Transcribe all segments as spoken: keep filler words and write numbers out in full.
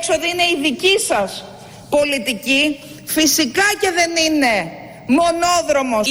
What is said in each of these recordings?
αδιέξοδη είναι η δική σας πολιτική. Φυσικά και δεν είναι μονόδρομος.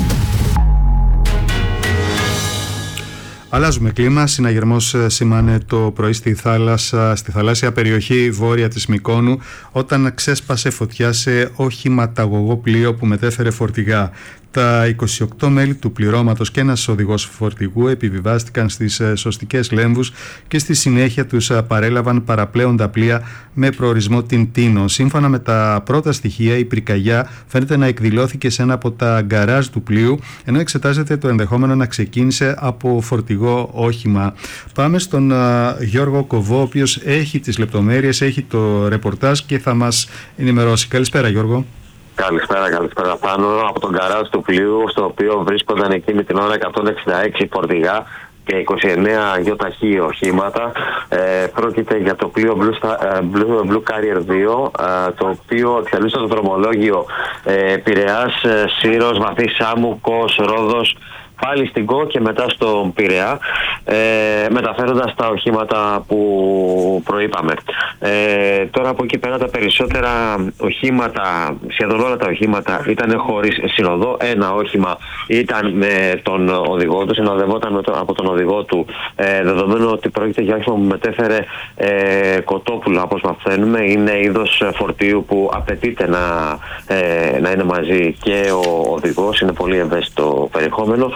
Αλλάζουμε κλίμα. Συναγερμός σημάνε το πρωί στη θάλασσα, στη θαλάσσια περιοχή βόρεια της Μυκόνου, όταν ξέσπασε φωτιά σε οχηματαγωγό πλοίο που μετέφερε φορτηγά. Τα είκοσι οκτώ μέλη του πληρώματος και ένας οδηγός φορτηγού επιβιβάστηκαν στις σωστικές λέμβους και στη συνέχεια τους παρέλαβαν παραπλέοντα πλοία με προορισμό την Τίνο. Σύμφωνα με τα πρώτα στοιχεία, η πυρκαγιά φαίνεται να εκδηλώθηκε σε ένα από τα γκαράζ του πλοίου, ενώ εξετάζεται το ενδεχόμενο να ξεκίνησε από φορτηγό όχημα. Πάμε στον uh, Γιώργο Κοβό, ο οποίος έχει τις λεπτομέρειες, έχει το ρεπορτάζ και θα μας ενημερώσει. Καλησπέρα, Γιώργο. Καλησπέρα, καλησπέρα πάνω από τον γκαράζ του πλοίου, στο οποίο βρίσκονταν εκείνη την ώρα εκατόν εξήντα έξι φορτηγά και είκοσι εννέα γιοταχή οχήματα. Ε, πρόκειται για το πλοίο Blue, Blue Carrier δύο, ε, το οποίο εκτελούσε το δρομολόγιο ε, Πειραιάς, Σύρος, Βαθύ Σάμου, Κος, Ρόδος, πάλι στην Κο και μετά στον Πειραιά, ε, μεταφέροντας τα οχήματα που προείπαμε. Ε, τώρα από εκεί πέρα τα περισσότερα οχήματα, σχεδόν όλα τα οχήματα ήταν χωρίς συνοδό. Ένα όχημα ήταν με τον οδηγό του, συνοδευόταν με το, από τον οδηγό του, ε, δεδομένου ότι πρόκειται για όχημα που μετέφερε ε, κοτόπουλα, όπως μαθαίνουμε. Είναι είδος φορτίου που απαιτείται να, ε, να είναι μαζί και ο οδηγός, είναι πολύ ευαίσθητο περιεχόμενο.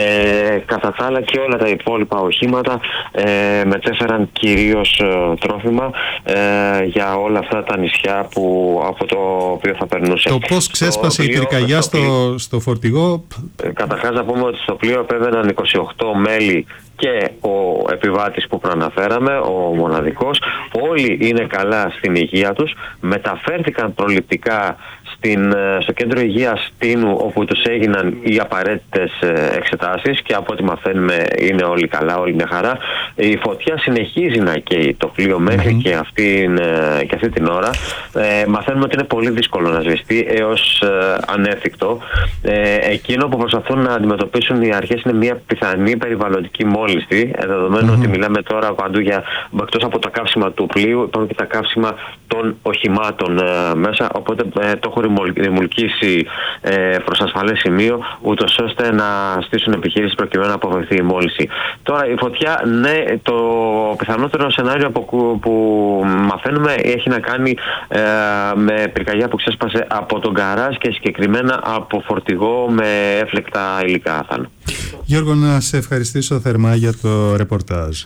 Ε, κατά τα άλλα και όλα τα υπόλοιπα οχήματα ε, μετέφεραν κυρίως ε, τρόφιμα ε, για όλα αυτά τα νησιά που, από το οποίο θα περνούσε. Το πώς ξέσπασε η πυρκαγιά στο, στο, στο φορτηγό? Ε, καταρχάς να πούμε ότι στο πλοίο επέβαιναν είκοσι οκτώ μέλη και ο επιβάτης που προαναφέραμε, ο μοναδικός. Όλοι είναι καλά στην υγεία τους, μεταφέρθηκαν προληπτικά στην, στο κέντρο υγείας Τίνου, όπου τους έγιναν οι απαραίτητες εξετάσεις και από ό,τι μαθαίνουμε είναι όλοι καλά, όλοι μια χαρά. Η φωτιά συνεχίζει να καίει το πλοίο μέχρι mm-hmm. και, αυτή, και αυτή την ώρα. Ε, μαθαίνουμε ότι είναι πολύ δύσκολο να σβηστεί έως ε, ανέφικτο. Ε, εκείνο που προσπαθούν να αντιμετωπίσουν οι αρχές είναι μια πιθανή περιβαλλοντική μόλυνση, δεδομένου mm-hmm. ότι μιλάμε τώρα παντού για, εκτός από τα καύσιμα του πλοίου, υπάρχουν και τα καύσιμα των οχημάτων ε, μέσα, οπότε ε, το έχουν ρημουλκίσει ε, προς ασφαλές σημείο, ούτως ώστε να στήσουν επιχείρησεις προκειμένου να αποφευθεί η μόλυνση. Τώρα η φωτιά, ναι, το πιθανότερο σενάριο που, που μαθαίνουμε έχει να κάνει ε, με πυρκαγιά που ξέσπασε από τον γκαράζ και συγκεκριμένα από φορτηγό με έφλεκτα υλικά. Γιώργο, να σε ευχαριστήσω θερμά για το ρεπορτάζ.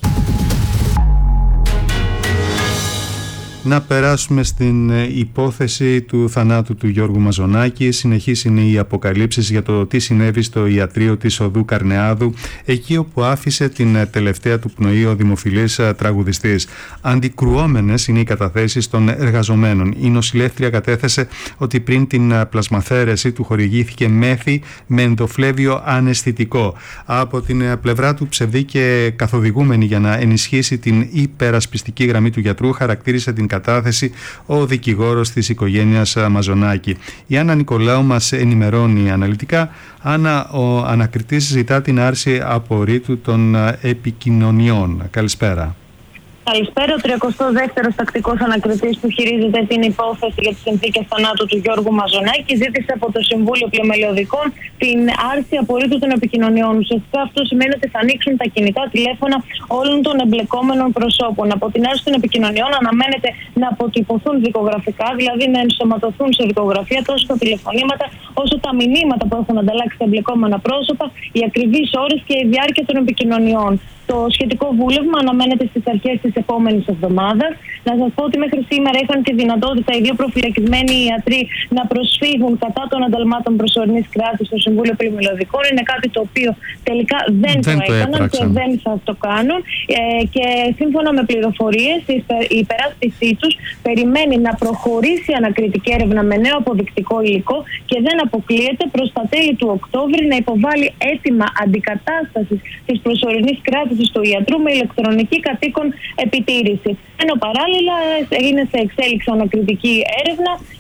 Να περάσουμε στην υπόθεση του θανάτου του Γιώργου Μαζονάκη. Συνεχής είναι οι αποκαλύψεις για το τι συνέβη στο ιατρείο της οδού Καρνεάδου, εκεί όπου άφησε την τελευταία του πνοή ο δημοφιλής τραγουδιστής. Αντικρουόμενες είναι οι καταθέσεις των εργαζομένων. Η νοσηλεύτρια κατέθεσε ότι πριν την πλασμαθαίρεση του χορηγήθηκε μέθη με ενδοφλέβιο αναισθητικό. Από την πλευρά του, ψευδή και καθοδηγούμενη για να ενισχύσει την υπερασπιστική γραμμή του γιατρού, χαρακτήρισε την κατάθεση ο δικηγόρος της οικογένειας Μαζονάκη. Η Άννα Νικολάου μας ενημερώνει αναλυτικά. Άννα, ο ανακριτής ζητά την άρση απορρίτου των επικοινωνιών. Καλησπέρα. Καλησπέρα. Ο τριακοστό δεύτερος τακτικός ανακριτής που χειρίζεται την υπόθεση για τις συνθήκες θανάτου του Γιώργου Μαζονάκη ζήτησε από το Συμβούλιο Πλημελιωδικών την άρση απορρίτου των επικοινωνιών. Ουσιαστικά αυτό σημαίνει ότι θα ανοίξουν τα κινητά τηλέφωνα όλων των εμπλεκόμενων προσώπων. Από την άρση των επικοινωνιών αναμένεται να αποτυπωθούν δικογραφικά, δηλαδή να ενσωματωθούν σε δικογραφία τόσο τα τηλεφωνήματα όσο τα μηνύματα που έχουν ανταλλάξει τα εμπλεκόμενα πρόσωπα, οι ακριβείς ώρες και η διάρκεια των επικοινωνιών. Το σχετικό βούλευμα αναμένεται στις αρχές της επόμενης εβδομάδας. Να σας πω ότι μέχρι σήμερα είχαν τη δυνατότητα οι δύο προφυλακισμένοι ιατροί να προσφύγουν κατά των ανταλμάτων προσωρινής κράτησης στο Συμβούλιο Πλημελιωδικών. Είναι κάτι το οποίο τελικά δεν, δεν το έκαναν και δεν θα το κάνουν. Ε, και σύμφωνα με πληροφορίες, η υπεράσπιση τους περιμένει να προχωρήσει η ανακριτική έρευνα με νέο αποδεικτικό υλικό και δεν αποκλείεται προς τα τέλη του Οκτώβρη να υποβάλει αίτημα αντικατάστασης της προσωρινής κράτησης του ιατρού με ηλεκτρονική κατοίκον επιτήρηση. Ενώ παράλληλα είναι σε εξέλιξη ανακριτική έρευνα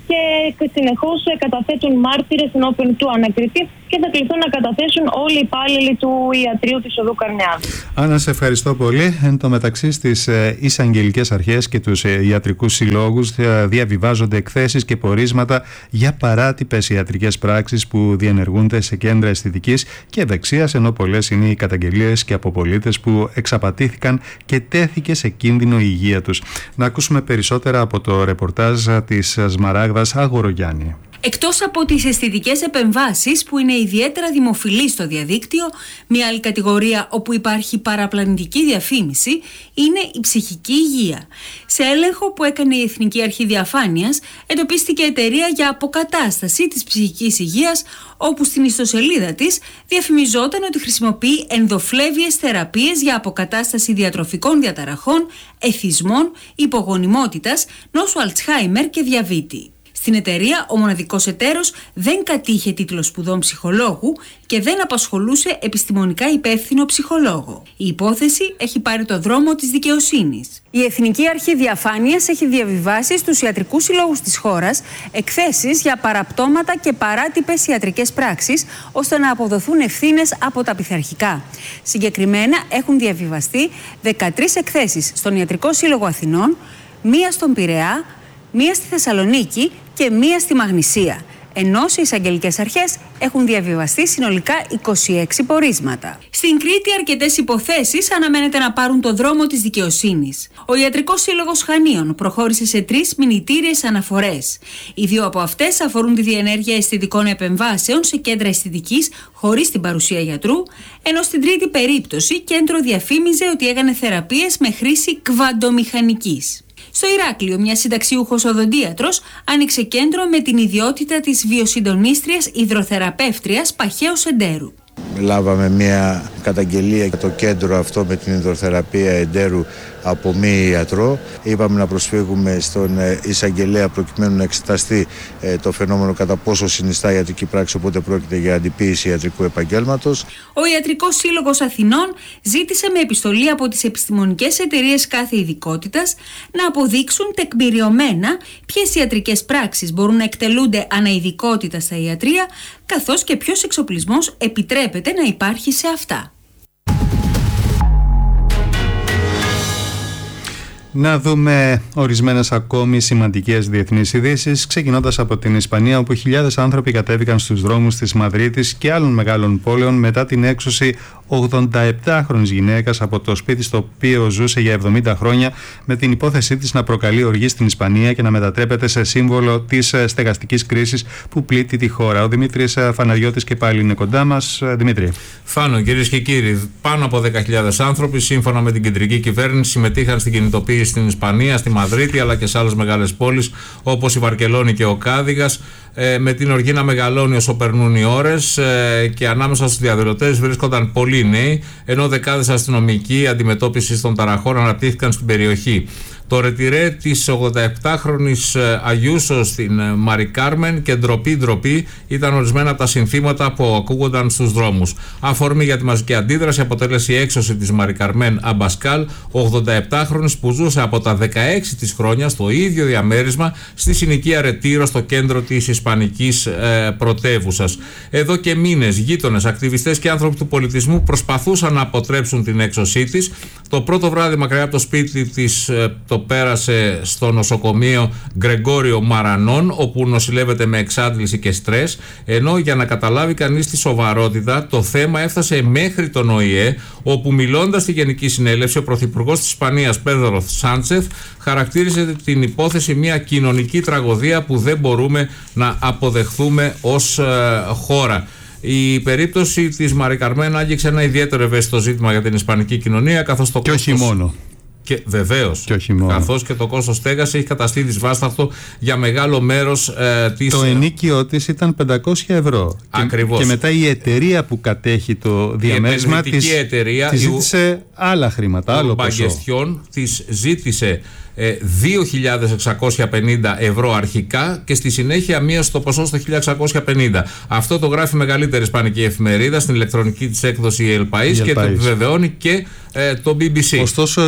και συνεχώς καταθέτουν μάρτυρες ενώπιον του ανακριτή και θα κληθούν να καταθέσουν όλοι οι υπάλληλοι του ιατρείου της οδού Καρνεάδου. Άννα, σε ευχαριστώ πολύ. Εν τω μεταξύ, στις εισαγγελικές αρχές και τους ιατρικούς συλλόγους διαβιβάζονται εκθέσεις και πορίσματα για παράτυπες ιατρικές πράξεις που διενεργούνται σε κέντρα αισθητικής και ευεξίας, ενώ πολλές είναι οι καταγγελίες και από πολίτες που εξαπατήθηκαν και τέθηκε σε κίνδυνο η υγεία τους. Να ακούσουμε περισσότερα από το ρεπορτάζ της Σμαράγδας Αγορογιάννη. Εκτός από τις αισθητικές επεμβάσεις που είναι ιδιαίτερα δημοφιλείς στο διαδίκτυο, μια άλλη κατηγορία όπου υπάρχει παραπλανητική διαφήμιση είναι η ψυχική υγεία. Σε έλεγχο που έκανε η Εθνική Αρχή Διαφάνειας, εντοπίστηκε εταιρεία για αποκατάσταση της ψυχικής υγείας, όπου στην ιστοσελίδα της διαφημιζόταν ότι χρησιμοποιεί ενδοφλέβιες θεραπείες για αποκατάσταση διατροφικών διαταραχών, εθισμών, υπογονιμότητας, νόσου Αλτσχάιμερ και διαβήτη. Στην εταιρεία, ο μοναδικός εταίρος δεν κατήχε τίτλο σπουδών ψυχολόγου και δεν απασχολούσε επιστημονικά υπεύθυνο ψυχολόγο. Η υπόθεση έχει πάρει το δρόμο της δικαιοσύνης. Η Εθνική Αρχή Διαφάνειας έχει διαβιβάσει στους ιατρικούς συλλόγους της χώρας εκθέσεις για παραπτώματα και παράτυπες ιατρικές πράξεις, ώστε να αποδοθούν ευθύνες από τα πειθαρχικά. Συγκεκριμένα, έχουν διαβιβαστεί δεκατρείς εκθέσεις στον Ιατρικό Σύλλογο Αθηνών, μία στον Πειραιά, μία στη Θεσσαλονίκη και μία στη Μαγνησία, ενώ σε εισαγγελικές αρχές έχουν διαβιβαστεί συνολικά είκοσι έξι πορίσματα. Στην Κρήτη, αρκετές υποθέσεις αναμένεται να πάρουν το δρόμο της δικαιοσύνης. Ο Ιατρικός Σύλλογος Χανίων προχώρησε σε τρεις μηνυτήριες αναφορές. Οι δύο από αυτές αφορούν τη διενέργεια αισθητικών επεμβάσεων σε κέντρα αισθητικής χωρίς την παρουσία γιατρού, ενώ στην τρίτη περίπτωση κέντρο διαφήμιζε ότι έκανε θεραπείες με χρήση κβαντομηχανικής. Στο Ηράκλειο, μια συνταξιούχος οδοντίατρος άνοιξε κέντρο με την ιδιότητα της βιοσυντονίστριας υδροθεραπεύτριας Παχαίος Εντέρου. Λάβαμε μια καταγγελία για το κέντρο αυτό με την υδροθεραπεία εντέρου από μη ιατρό. Είπαμε να προσφύγουμε στον εισαγγελέα προκειμένου να εξεταστεί το φαινόμενο κατά πόσο συνιστά ιατρική πράξη, οπότε πρόκειται για αντιποίηση ιατρικού επαγγέλματος. Ο Ιατρικός Σύλλογος Αθηνών ζήτησε με επιστολή από τις επιστημονικές εταιρείες κάθε ειδικότητας να αποδείξουν τεκμηριωμένα ποιες ιατρικές πράξεις μπορούν να εκτελούνται αναειδικότητα στα ιατρεία, καθώς και ποιος εξοπλισμός επιτρέπεται να υπάρχει σε αυτά. Να δούμε ορισμένες ακόμη σημαντικές διεθνείς ειδήσεις, ξεκινώντας από την Ισπανία, όπου χιλιάδες άνθρωποι κατέβηκαν στους δρόμους της Μαδρίτης και άλλων μεγάλων πόλεων μετά την έξωση ογδονταεπτάχρονης γυναίκας από το σπίτι στο οποίο ζούσε για εβδομήντα χρόνια, με την υπόθεσή της να προκαλεί οργή στην Ισπανία και να μετατρέπεται σε σύμβολο της στεγαστικής κρίσης που πλήττει τη χώρα. Ο Δημήτρης Φαναριώτης και πάλι είναι κοντά μας. Δημήτρη. Φάνο, κυρίες και κύριοι, πάνω από δέκα χιλιάδες άνθρωποι, σύμφωνα με την κεντρική κυβέρνηση, συμμετείχαν στην κινητοποίηση στην Ισπανία, στη Μαδρίτη αλλά και σε άλλες μεγάλες πόλεις όπως η Βαρκελόνη και ο Κάδιγας, με την οργή να μεγαλώνει όσο περνούν οι ώρες, και ανάμεσα στους διαδηλωτές βρίσκονταν πολλοί νέοι, ενώ δεκάδες αστυνομικοί αντιμετώπισης των ταραχών αναπτύχθηκαν στην περιοχή. Το ρετυρέ της ογδονταεπτάχρονης Αγιούσο στην Μαρι Κάρμεν και ντροπή ντροπή ήταν ορισμένα από τα συνθήματα που ακούγονταν στους δρόμους. Αφορμή για τη μαζική αντίδραση αποτέλεσε η έξωση της Μαρι Καρμέν Αμπασκάλ, ογδονταεπτάχρονης που ζούσε από τα δεκαέξι της χρόνια στο ίδιο διαμέρισμα στη συνοικία Ρετύρο στο κέντρο της Ισπανικής ε, πρωτεύουσας. Εδώ και μήνες γείτονες, ακτιβιστές και άνθρωποι του πολιτισμού προσπαθούσαν να αποτρέψουν την έξωσή της. Το πρώτο βράδυ μακριά από το σπίτι της ε, το πέρασε στο νοσοκομείο Γκρεγόριο Μαρανών, όπου νοσηλεύεται με εξάντληση και στρες, ενώ για να καταλάβει κανείς τη σοβαρότητα το θέμα έφτασε μέχρι τον Ο Η Ε, όπου μιλώντας στη Γενική Συνέλευση ο Πρωθυπουργός της Ισπανίας Πέδρο Σάντσεθ χαρακτήρισε την υπόθεση μια κοινωνική τραγωδία που δεν μπορούμε να αποδεχθούμε ως ε, χώρα. Η περίπτωση της Μαρι Καρμέν άγγιξε ένα ιδιαίτερο ευαίσθητο ζήτημα για την ισπανική κοινωνία, καθώς το και κόστος... όχι μόνο. Και βεβαίως, καθώς και το κόστος στέγασης έχει καταστεί δυσβάσταχτο για μεγάλο μέρος ε, της... Το ενοίκιό της ήταν πεντακόσια ευρώ. Ακριβώς. Και, και μετά η εταιρεία που κατέχει το διαμέρισμα της, εταιρεία, της ζήτησε η... άλλα χρήματα, άλλο ποσό. Ο της ζήτησε ε, δύο χιλιάδες εξακόσια πενήντα ευρώ αρχικά και στη συνέχεια μείωσε το ποσό στο χίλια εξακόσια πενήντα. Αυτό το γράφει μεγαλύτερη ισπανική εφημερίδα στην ηλεκτρονική της έκδοση El País και το επιβεβαιώνει και ε, το μπι μπι σι. Ωστόσο η ίδια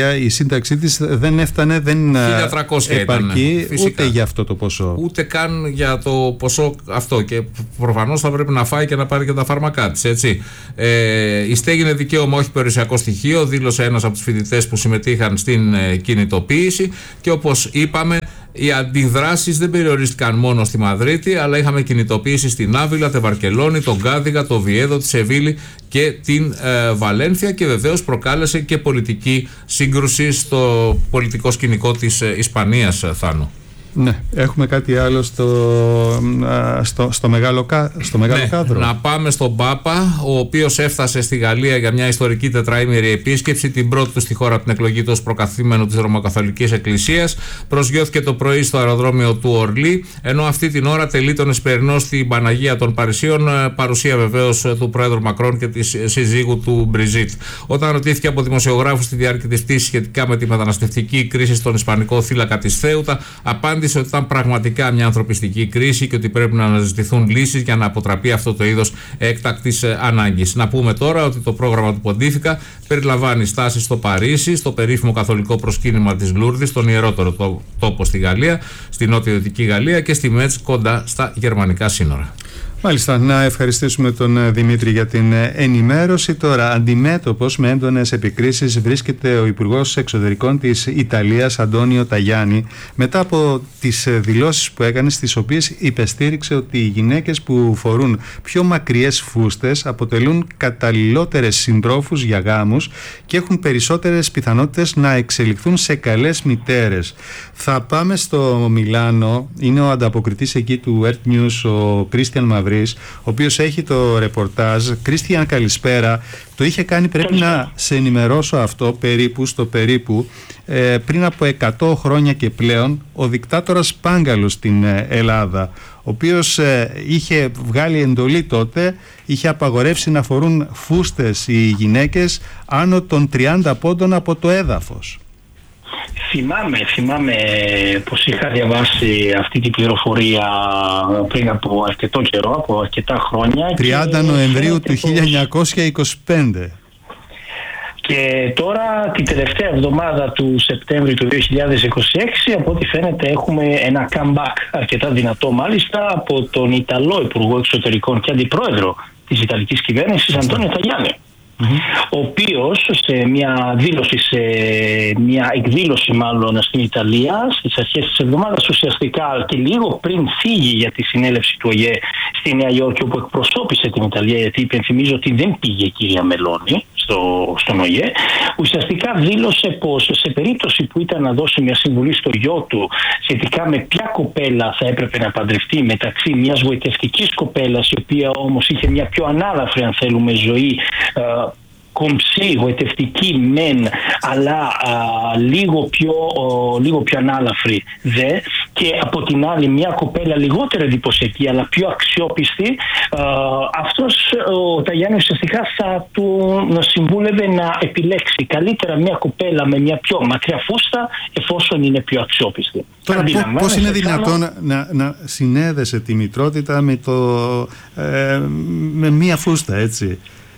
οποία η σύνταξή της δεν έφτανε, δεν χίλια τριακόσια επαρκεί ήταν, ούτε για αυτό το ποσό. Ούτε καν για το ποσό αυτό, και προφανώς θα πρέπει να φάει και να πάρει και τα φάρμακά της, έτσι. Ε, η στέγη είναι δικαίωμα, όχι περιουσιακό στοιχείο, δήλωσε ένας από τους φοιτητές που συμμετείχαν στην ε, κινητοποίηση, και όπως είπαμε, οι αντιδράσεις δεν περιορίστηκαν μόνο στη Μαδρίτη, αλλά είχαμε κινητοποίηση στην Άβυλα, τη Βαρκελόνη, τον Κάδιγα, το Βιέδο, τη Σεβίλη και την ε, Βαλένθια, και βεβαίως προκάλεσε και πολιτική σύγκρουση στο πολιτικό σκηνικό της ε, Ισπανίας, Θάνο. Ναι, έχουμε κάτι άλλο στο, στο, στο μεγάλο, στο μεγάλο ναι, κάδρο. Να πάμε στον Πάπα, ο οποίος έφτασε στη Γαλλία για μια ιστορική τετραήμερη επίσκεψη, την πρώτη του στη χώρα, την εκλογή του ως προκαθήμενο της Ρωμακαθολικής Εκκλησίας. Προσγειώθηκε το πρωί στο αεροδρόμιο του Ορλί, ενώ αυτή την ώρα τελεί τον εσπερινό στην Παναγία των Παρισίων, παρουσία βεβαίως του Πρόεδρου Μακρόν και της συζύγου του Μπριζίτ. Όταν ρωτήθηκε από δημοσιογράφους στη διάρκεια της πτήσης σχετικά με τη μεταναστευτική κρίση στον Ισπανικό θύλακα της Θέουτα, απάντησε ότι ήταν πραγματικά μια ανθρωπιστική κρίση και ότι πρέπει να αναζητηθούν λύσεις για να αποτραπεί αυτό το είδος έκτακτης ανάγκης. Να πούμε τώρα ότι το πρόγραμμα του Ποντίφικα περιλαμβάνει στάσεις στο Παρίσι, στο περίφημο καθολικό προσκύνημα της Λούρδης, τον ιερότερο τόπο στη Γαλλία, στη νότιο-δυτική Γαλλία, και στη Μέτς, κοντά στα γερμανικά σύνορα. Μάλιστα, να ευχαριστήσουμε τον Δημήτρη για την ενημέρωση. Τώρα, αντιμέτωπος με έντονες επικρίσεις βρίσκεται ο Υπουργός Εξωτερικών της Ιταλίας, Αντώνιο Ταγιάννη, μετά από τις δηλώσεις που έκανε, στις οποίες υπεστήριξε ότι οι γυναίκες που φορούν πιο μακριές φούστες αποτελούν καταλληλότερες συντρόφους για γάμους και έχουν περισσότερες πιθανότητες να εξελιχθούν σε καλές μητέρες. Θα πάμε στο Μιλάνο, είναι ο ανταποκριτής εκεί του Earth News, ο Κρίστιαν Μαυρίδης, ο οποίος έχει το ρεπορτάζ. Κρίστιαν, καλησπέρα. Το είχε κάνει, πρέπει να σε ενημερώσω αυτό, περίπου στο περίπου ε, πριν από εκατό χρόνια και πλέον, ο δικτάτορας Πάγκαλος στην ε, Ελλάδα, ο οποίος ε, είχε βγάλει εντολή τότε, είχε απαγορεύσει να φορούν φούστες οι γυναίκες άνω των τριάντα πόντων από το έδαφος. Θυμάμαι, θυμάμαι πως είχα διαβάσει αυτή την πληροφορία πριν από αρκετό καιρό, από αρκετά χρόνια. τριάντα Νοεμβρίου του χίλια εννιακόσια είκοσι πέντε. Και τώρα την τελευταία εβδομάδα του Σεπτέμβρη του δύο χιλιάδες είκοσι έξι, από ό,τι φαίνεται, έχουμε ένα comeback αρκετά δυνατό, μάλιστα, από τον Ιταλό Υπουργό Εξωτερικών και Αντιπρόεδρο της Ιταλικής Κυβέρνησης, Αντώνιο Ταγιάννη. Mm-hmm. Ο οποίος σε μια δήλωση, σε μια εκδήλωση μάλλον στην Ιταλία στις αρχές της εβδομάδας, ουσιαστικά και λίγο πριν φύγει για τη συνέλευση του ΟΗΕ στη Νέα Υόρκη, όπου εκπροσώπησε την Ιταλία, γιατί υπενθυμίζω ότι δεν πήγε η κυρία Μελώνη στο, στον ΟΗΕ, ουσιαστικά δήλωσε πως σε περίπτωση που ήταν να δώσει μια συμβουλή στο γιο του σχετικά με ποια κοπέλα θα έπρεπε να παντρευτεί μεταξύ μιας γοητευτικής κοπέλας, η οποία όμως είχε μια πιο ανάλαφρη, αν θέλουμε, ζωή, κομψή, γοητευτική μεν, αλλά α, λίγο, πιο, ο, λίγο πιο ανάλαφρη δε, και από την άλλη μια κοπέλα λιγότερο εντυπωσιακή αλλά πιο αξιόπιστη, α, αυτός ο Ταγιάννη ουσιαστικά θα του συμβούλευε να επιλέξει καλύτερα μια κοπέλα με μια πιο μακριά φούστα, εφόσον είναι πιο αξιόπιστη. Τώρα πώς είναι δυνατόν να, να, να συνέδεσε τη μητρότητα με, το, ε, με μια φούστα, έτσι?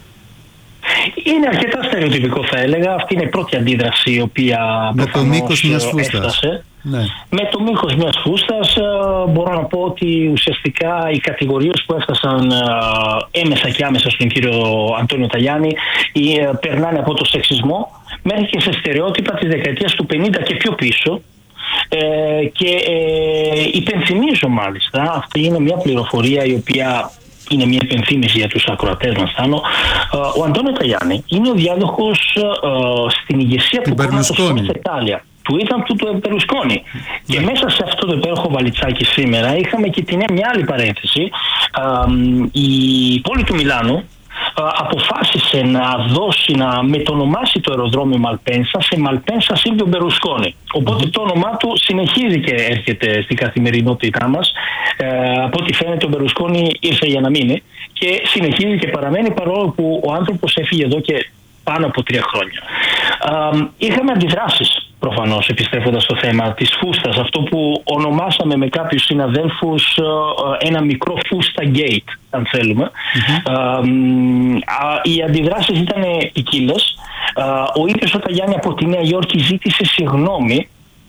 Είναι αρκετά στερεοτυπικό, θα έλεγα. Αυτή είναι η πρώτη αντίδραση η οποία με το μήκος μιας φούστας. Έφτασε. Ναι. Με το μήκος μιας φούστας μπορώ να πω ότι ουσιαστικά οι κατηγορίες που έφτασαν έμεσα και άμεσα στον κύριο Αντώνιο Ταγιάννη περνάνε από το σεξισμό μέχρι και σε στερεότυπα της δεκαετίας του πενήντα και πιο πίσω. Ε, και ε, υπενθυμίζω μάλιστα, αυτή είναι μια πληροφορία η οποία είναι μια υπενθύμηση για τους ακροατές μας, Θάνο. Ο Αντώνιο Ταγιάννη είναι ο διάδοχος uh, στην ηγεσία του κόμματος Forza Italia. Του ήταν του του Μπερλουσκόνη. Yeah. Και μέσα σε αυτό το υπέροχο βαλιτσάκι σήμερα είχαμε και την μια άλλη παρένθεση. Uh, η πόλη του Μιλάνου αποφάσισε να δώσει, να μετονομάσει το αεροδρόμιο Μαλπένσα σε Μαλπένσα Σίλβιο Μπερλουσκόνη. Οπότε mm-hmm. το όνομά του συνεχίζει και έρχεται στην καθημερινότητά μας. Ε, από ό,τι φαίνεται ο Μπερλουσκόνη ήρθε για να μείνει και συνεχίζει και παραμένει, παρόλο που ο άνθρωπος έφυγε εδώ και πάνω από τρία χρόνια. Ε, είχαμε αντιδράσεις προφανώς, επιστρέφοντας στο θέμα της φούστας, αυτό που ονομάσαμε με κάποιους συναδέλφους ένα μικρό φούστα gate, αν θέλουμε. Mm-hmm. Οι αντιδράσεις ήταν ποικίλες. Ο ίδιος ο Ταγιάννη από τη Νέα Υόρκη ζήτησε συγγνώμη,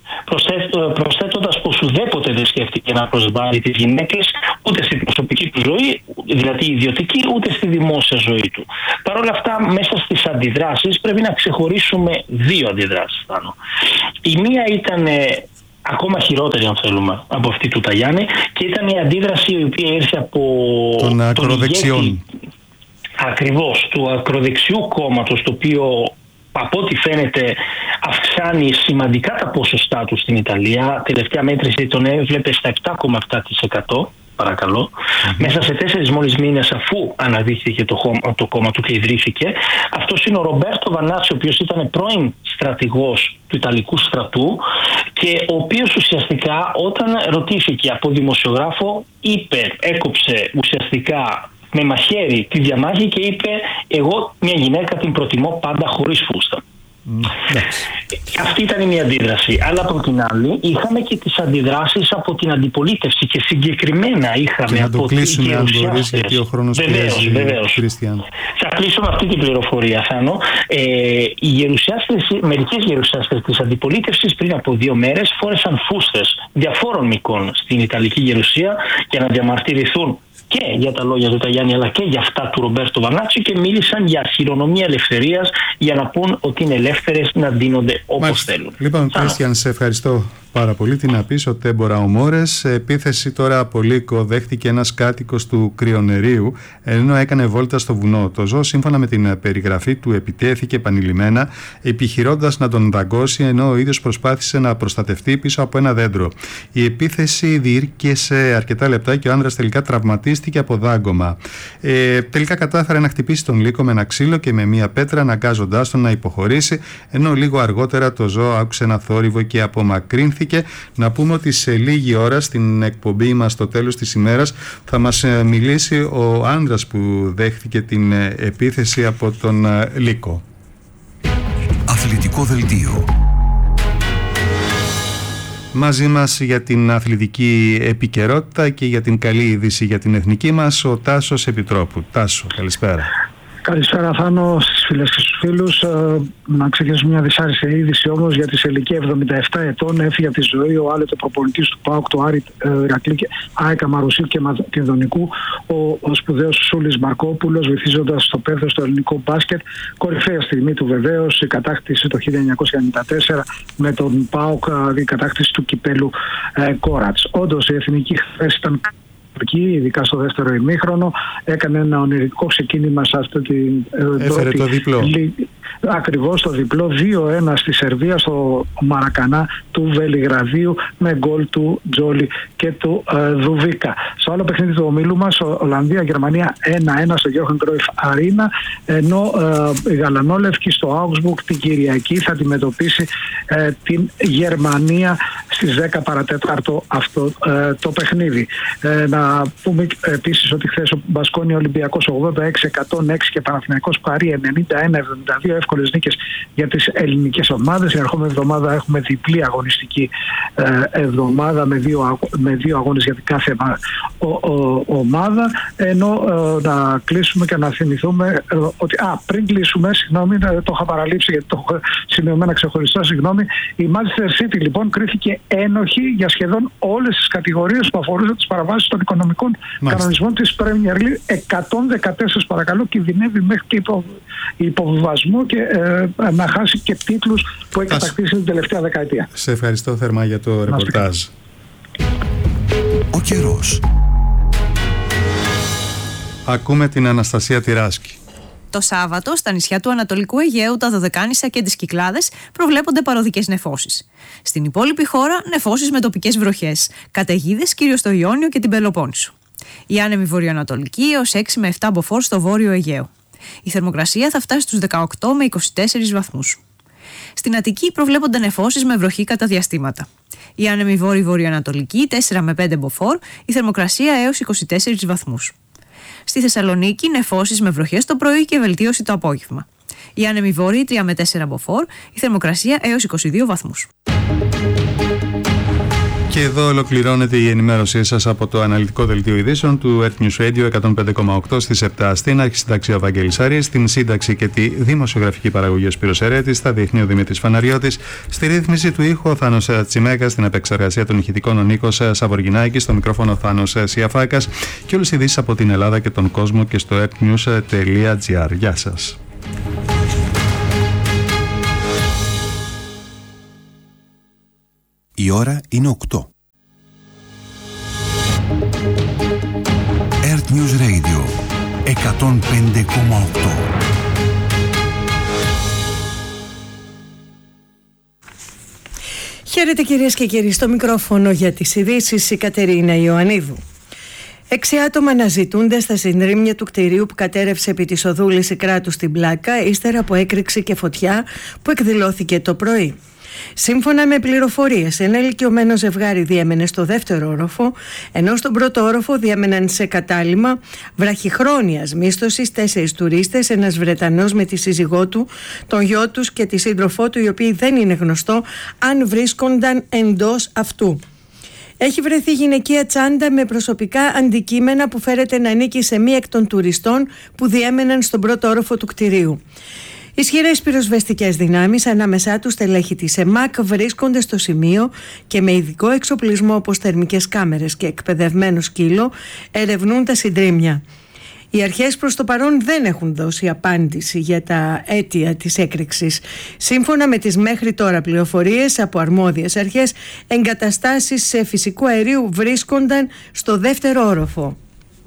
προσθέτοντας πως ουδέποτε δεν σκέφτηκε να προσβάλλει τις γυναίκες ούτε στην προσωπική του ζωή, δηλαδή ιδιωτική, ούτε στη δημόσια ζωή του. Παρ' όλα αυτά, μέσα στις αντιδράσεις πρέπει να ξεχωρίσουμε δύο αντιδράσεις. Πάνω. Η μία ήταν ακόμα χειρότερη, αν θέλουμε, από αυτή του Ταγιάννη, και ήταν η αντίδραση η οποία ήρθε από των ακροδεξιών. Ακριβώς, του ακροδεξιού κόμματος, το οποίο από ό,τι φαίνεται αυξάνει σημαντικά τα ποσοστά του στην Ιταλία. Τελευταία μέτρηση τον έβλεπε στα επτά κόμμα επτά τοις εκατό, παρακαλώ. Mm-hmm. Μέσα σε τέσσερις μόλις μήνες αφού αναδείχθηκε το, το κόμμα του και ιδρύθηκε. Αυτός είναι ο Ρομπέρτο Βανάτσι, ο οποίος ήταν πρώην στρατηγός του Ιταλικού στρατού και ο οποίος ουσιαστικά όταν ρωτήθηκε από δημοσιογράφο είπε, έκοψε ουσιαστικά με μαχαίρι τη διαμάχη και είπε εγώ μια γυναίκα την προτιμώ πάντα χωρίς φούστα. Mm, Αυτή ήταν η μία αντίδραση. Αλλά από την άλλη είχαμε και τις αντιδράσεις από την αντιπολίτευση και συγκεκριμένα είχαμε και από να το κλείσουμε αν μπορείς, γιατί ο χρόνος πιέζει, Χριστιαν. Θα κλείσω με αυτή την πληροφορία, Θάνο. Ε, οι γερουσιάστες, μερικές γερουσιάστες της αντιπολίτευσης πριν από δύο μέρες φόρεσαν φούστες διαφόρων μηκών στην Ιταλική Γερουσία για να διαμαρτυρηθούν και για τα λόγια του Ταγιάννη αλλά και για αυτά του Ρομπέρτο Βανάτσι και μίλησαν για χειρονομία ελευθερίας για να πούν ότι είναι ελεύθερες να ντύνονται όπως Μάλιστα. θέλουν. Λοιπόν, Κρίστιαν, σε ευχαριστώ πάρα πολύ. Τι να πεις, ο Τέμπορα Ομόρες. Επίθεση τώρα από Λύκο δέχτηκε ένας κάτοικος του Κρυονερίου ενώ έκανε βόλτα στο βουνό. Το ζώο, σύμφωνα με την περιγραφή του, επιτέθηκε επανειλημμένα επιχειρώντας να τον δαγκώσει ενώ ο ίδιος προσπάθησε να προστατευτεί πίσω από ένα δέντρο. Η επίθεση διήρκησε αρκετά λεπτά και ο άνδρας τελικά τραυματίστηκε από δάγκωμα. Ε, τελικά κατάφερε να χτυπήσει τον Λύκο με ένα ξύλο και με μία πέτρα, αναγκάζοντάς τον να υποχωρήσει, ενώ λίγο αργότερα το ζώο άκουσε ένα θόρυβο και απομακρύνθηκε. Να πούμε ότι σε λίγη ώρα στην εκπομπή μας στο τέλος της ημέρας θα μας μιλήσει ο άνδρας που δέχθηκε την επίθεση από τον Λύκο. Αθλητικό δελτίο. Μαζί μας για την αθλητική επικαιρότητα και για την καλή είδηση για την εθνική μας ο Τάσος Επιτρόπου. Τάσο, καλησπέρα. Καλησπέρα, Θάνο, στις φίλες και στους φίλους. Ε, να ξεκινήσουμε μια δυσάρεστη είδηση όμως για τη σε ηλικία εβδομήντα επτά ετών. Έφυγε από τη ζωή ο άλλοτε προπονητής του ΠΑΟΚ, του Άρη Ηρακλή, Άικα Μαρουσίου και Μακεδονικού, ο, ο σπουδαίος Σούλης Μαρκόπουλος, βυθίζοντας στο πέδο στο ελληνικό μπάσκετ. Κορυφαία στιγμή του βεβαίως, η κατάκτηση το χίλια εννιακόσια ενενήντα τέσσερα με τον ΠΑΟΚ, η κατάκτηση του κυπέλου ε, Κόρατς. Όντως η εθνική χθες ήταν ειδικά στο δεύτερο ημίχρονο, έκανε ένα ονειρικό ξεκίνημα σε αυτή την Έφερε το διπλό. Ακριβώς το διπλό, δύο ένα στη Σερβία στο Μαρακανά του Βελιγραδίου με γκολ του Τζόλι και του ε, Δουβίκα. Στο άλλο παιχνίδι του ομίλου μας, Ολλανδία-Γερμανία ένα ένα στο Γιώχαν Κρόιφ Αρίνα, ενώ ε, η Γαλανόλευκη στο Άουγκσμπουργκ την Κυριακή θα αντιμετωπίσει ε, την Γερμανία στις δέκα παρατέταρτο αυτό ε, το παιχνίδι. Ε, να πούμε επίσης ότι χθες ο Μπασκόνια Ολυμπιακός ογδόντα έξι εκατόν έξι και Παναθηναϊκός Παρί ενενήντα ένα εβδομήντα δύο, εύκολες νίκες για τις ελληνικές ομάδες. Η ερχόμενη εβδομάδα έχουμε διπλή αγωνιστική ε, εβδομάδα με δύο, με δύο αγώνες για την κάθε ο, ο, ομάδα, ενώ ε, να κλείσουμε και να θυμηθούμε ε, ότι α, πριν κλείσουμε, συγγνώμη, το είχα παραλείψει γιατί το έχω σημειωμένα ξεχωριστά, συγγνώμη, η Manchester City λοιπόν κρίθηκε ένοχη για σχεδόν όλες τις κατηγορίες που αφορούσαν τις παραβάσεις των οικονομικών Μάλιστα. κανονισμών της Premier League. εκατόν δεκατέσσερα παρακαλώ, κινδυνεύει μέχρι και υπο, υποβιβασμό και ε, να χάσει και τίτλους που έχει κατακτήσει την τελευταία δεκαετία. Σε ευχαριστώ θερμά για το ρεπορτάζ. Ο καιρός. Ακούμε την Αναστασία Τυράσκη. Το Σάββατο, στα νησιά του Ανατολικού Αιγαίου, τα Δωδεκάνησα και τις Κυκλάδες προβλέπονται παροδικές νεφώσεις. Στην υπόλοιπη χώρα, νεφώσεις με τοπικές βροχές, καταιγίδες κυρίως στο Ιόνιο και την Πελοπόννησο. Η άνεμη βορειοανατολική έως έξι με επτά μποφόρ στο βόρειο Αιγαίο. Η θερμοκρασία θα φτάσει στους δεκαοκτώ με είκοσι τέσσερις βαθμούς. Στην Αττική προβλέπονται νεφώσεις με βροχή κατά διαστήματα. Η άνεμη βόρειο-βορειοανατολική τέσσερα με πέντε μποφόρ, η θερμοκρασία έως είκοσι τέσσερις βαθμούς. Στη Θεσσαλονίκη, νεφώσεις με βροχές το πρωί και βελτίωση το απόγευμα. Οι άνεμοι βόρειοι τρία με τέσσερα μποφόρ, η θερμοκρασία έως είκοσι δύο βαθμούς. Και εδώ ολοκληρώνεται η ενημέρωσή σας από το αναλυτικό δελτίο ειδήσεων του Earth News Radio εκατόν πέντε κόμμα οκτώ στις επτά. Στην αρχισυνταξία ο Βαγγέλης Άρης, στην σύνταξη και τη δημοσιογραφική παραγωγή ο Σπύρος Ερέτης, στα διεθνή ο Δημήτρης Φαναριώτης, στη ρύθμιση του ήχου ο Θάνος Τσιμέκας, στην επεξεργασία των ηχητικών ο Νίκος Σαβοργινάκης, στο μικρόφωνο ο Θάνος Σιαφάκας και όλες οι ειδήσεις από την Ελλάδα και τον κόσμο και στο earthnews τελεία gr. Γεια σας. Η ώρα είναι οκτώ. Earth News Radio εκατόν πέντε κόμμα οκτώ. Χαίρετε κυρίες και κύριοι, στο μικρόφωνο για τις ειδήσεις η Κατερίνα Ιωαννίδου. Έξι άτομα αναζητούνται στα συντρίμμια του κτηρίου που κατέρευσε επί της οδού Λυσικράτου στην Πλάκα, ύστερα από έκρηξη και φωτιά που εκδηλώθηκε το πρωί. Σύμφωνα με πληροφορίες, ένα ηλικιωμένο ζευγάρι διέμενε στο δεύτερο όροφο, ενώ στον πρώτο όροφο διέμεναν σε κατάλημα βραχυχρόνιας μίσθωσης τέσσερις τουρίστες, ένας Βρετανός με τη σύζυγό του, τον γιο τους και τη σύντροφό του, οι οποίοι δεν είναι γνωστό αν βρίσκονταν εντός αυτού. Έχει βρεθεί γυναικεία τσάντα με προσωπικά αντικείμενα που φέρεται να ανήκει σε μία εκ των τουριστών που διέμεναν στον πρώτο όροφο του κτηρίου. Ισχυρές πυροσβεστικές δυνάμεις, ανάμεσά τους στελέχη της ΕΜΑΚ, βρίσκονται στο σημείο και με ειδικό εξοπλισμό όπως θερμικές κάμερες και εκπαιδευμένο σκύλο ερευνούν τα συντρίμμια. Οι αρχές προς το παρόν δεν έχουν δώσει απάντηση για τα αίτια της έκρηξης. Σύμφωνα με τις μέχρι τώρα πληροφορίες από αρμόδιες αρχές, εγκαταστάσεις φυσικού αερίου βρίσκονταν στο δεύτερο όροφο.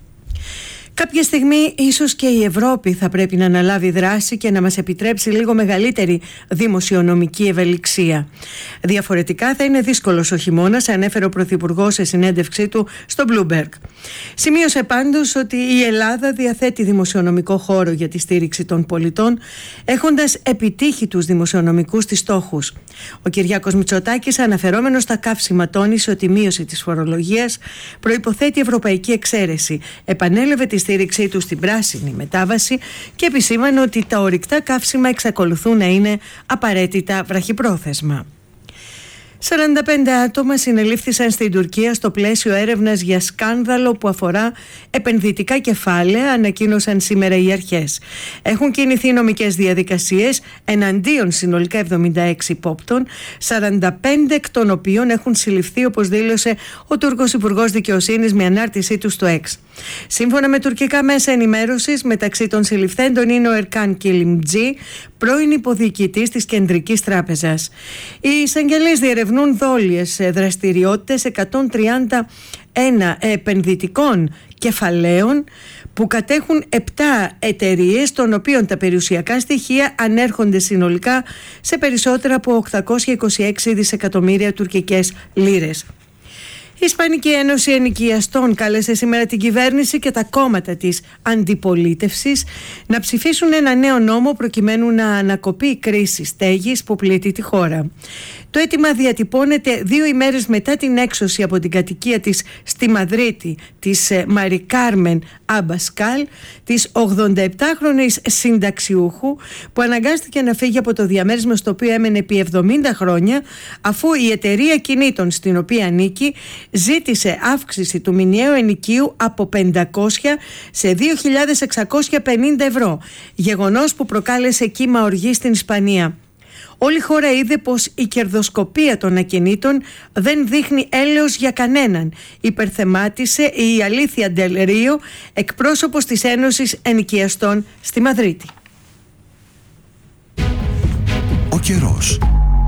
Κάποια στιγμή ίσως και η Ευρώπη θα πρέπει να αναλάβει δράση και να μας επιτρέψει λίγο μεγαλύτερη δημοσιονομική ευελιξία. Διαφορετικά θα είναι δύσκολος ο χειμώνας, ανέφερε ο Πρωθυπουργός σε συνέντευξή του στο Bloomberg. Σημείωσε πάντως ότι η Ελλάδα διαθέτει δημοσιονομικό χώρο για τη στήριξη των πολιτών, έχοντας επιτύχει τους δημοσιονομικούς της στόχους. Ο Κυριάκος Μητσοτάκης, αναφερόμενος στα καύσιμα, τόνισε ότι η μείωση της φορολογίας προϋποθέτει ευρωπαϊκή εξαίρεση. Επανέλαβε τη στήριξή του στην πράσινη μετάβαση και επισήμανε ότι τα ορυκτά καύσιμα εξακολουθούν να είναι απαραίτητα βραχυπρόθεσμα. σαράντα πέντε άτομα συνελήφθησαν στην Τουρκία στο πλαίσιο έρευνας για σκάνδαλο που αφορά επενδυτικά κεφάλαια, ανακοίνωσαν σήμερα οι αρχές. Έχουν κινηθεί νομικές διαδικασίες εναντίον συνολικά εβδομήντα έξι υπόπτων, σαράντα πέντε εκ των οποίων έχουν συλληφθεί, όπως δήλωσε ο Τούρκος Υπουργός Δικαιοσύνης με ανάρτησή του στο X. Σύμφωνα με τουρκικά μέσα ενημέρωσης, μεταξύ των συλληφθέντων είναι ο Ερκάν Κιλιμτζή, πρώην υποδιοικητής της Κεντρικής Τράπεζας. Οι εισαγγελείς διερευνούν δόλιες δραστηριότητες εκατόν τριάντα ένα επενδυτικών κεφαλαίων που κατέχουν επτά εταιρείες, των οποίων τα περιουσιακά στοιχεία ανέρχονται συνολικά σε περισσότερα από οκτακόσια είκοσι έξι δισεκατομμύρια τουρκικές λίρες. Η Ισπανική Ένωση Ενοικιαστών κάλεσε σήμερα την κυβέρνηση και τα κόμματα της αντιπολίτευσης να ψηφίσουν ένα νέο νόμο προκειμένου να ανακοπεί η κρίση στέγης που πλήττει τη χώρα. Το αίτημα διατυπώνεται δύο ημέρες μετά την έξωση από την κατοικία της στη Μαδρίτη της Μαρι Κάρμεν Αμπασκάλ, της ογδονταεπτάχρονης συνταξιούχου που αναγκάστηκε να φύγει από το διαμέρισμα στο οποίο έμενε επί εβδομήντα χρόνια, αφού η εταιρεία κινήτων στην οποία ανήκει ζήτησε αύξηση του μηνιαίου ενοικίου από πεντακόσια σε δύο χιλιάδες εξακόσια πενήντα ευρώ, γεγονός που προκάλεσε κύμα οργής στην Ισπανία. Όλη η χώρα είδε πως η κερδοσκοπία των ακινήτων δεν δείχνει έλεος για κανέναν, υπερθεμάτισε η Αλήθεια Ντελ Ρίο, εκπρόσωπος της Ένωσης Ενοικιαστών στη Μαδρίτη. Ο καιρός.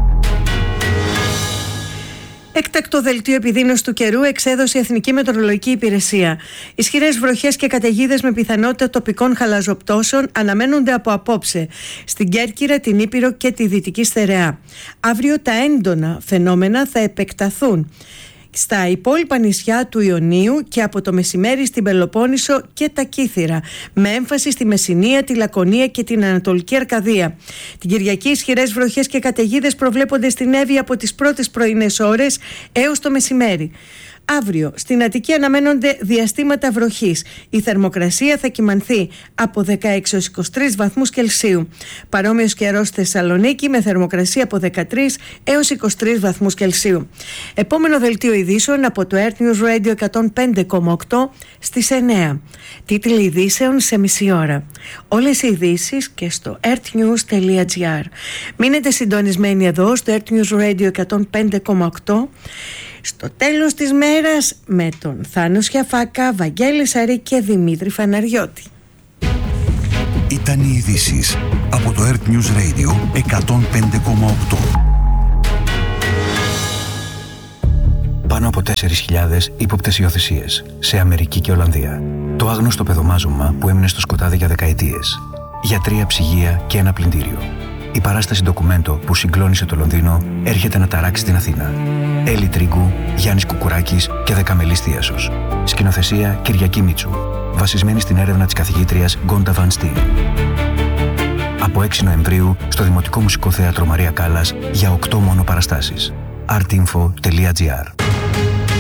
Έκτακτο δελτίο επιδείνωσης του καιρού εξέδωσε η Εθνική Μετεωρολογική Υπηρεσία. Ισχυρές βροχές και καταιγίδες με πιθανότητα τοπικών χαλαζοπτώσεων αναμένονται από απόψε στην Κέρκυρα, την Ήπειρο και τη Δυτική Στερεά. Αύριο τα έντονα φαινόμενα θα επεκταθούν στα υπόλοιπα νησιά του Ιωνίου και από το μεσημέρι στην Πελοπόννησο και τα Κύθυρα, με έμφαση στη Μεσσηνία, τη Λακωνία και την Ανατολική Αρκαδία. Την Κυριακή ισχυρές βροχές και καταιγίδες προβλέπονται στην Εύβοια από τις πρώτες πρωινές ώρες έως το μεσημέρι. Αύριο στην Αττική αναμένονται διαστήματα βροχής. Η θερμοκρασία θα κυμανθεί από δεκαέξι έως είκοσι τρεις βαθμούς Κελσίου. Παρόμοιος καιρός στη Θεσσαλονίκη με θερμοκρασία από δεκατρείς έως είκοσι τρεις βαθμούς Κελσίου. Επόμενο δελτίο ειδήσεων από το Earth News Radio εκατόν πέντε κόμμα οκτώ στις εννέα. Τίτλοι ειδήσεων σε μισή ώρα. Όλες οι ειδήσεις και στο earthnews τελεία gr. Μείνετε συντονισμένοι εδώ στο Earth News Radio εκατόν πέντε κόμμα οκτώ. Στο τέλος της μέρας με τον Θάνο Σιαφάκα, Βαγγέλη Σαρή και Δημήτρη Φαναριώτη. Ήταν οι ειδήσεις από το Earth News Radio εκατόν πέντε κόμμα οκτώ. Πάνω από τέσσερις χιλιάδες ύποπτες υιοθεσίες σε Αμερική και Ολλανδία. Το άγνωστο παιδομάζωμα που έμεινε στο σκοτάδι για δεκαετίες. Γιατρία, ψυγεία και ένα πλυντήριο. Η παράσταση ντοκουμέντο που συγκλώνησε το Λονδίνο έρχεται να ταράξει την Αθήνα. Έλλη Τρίγκου, Γιάννης Κουκουράκης και Δεκαμελής Θίασος. Σκηνοθεσία Κυριακή Μίτσου. Βασισμένη στην έρευνα της καθηγήτριας Γκόντα Βαν Στιν. Από έξι Νοεμβρίου στο Δημοτικό Μουσικό Θέατρο Μαρία Κάλλας για οκτώ μόνο παραστάσεις. artinfo τελεία gr.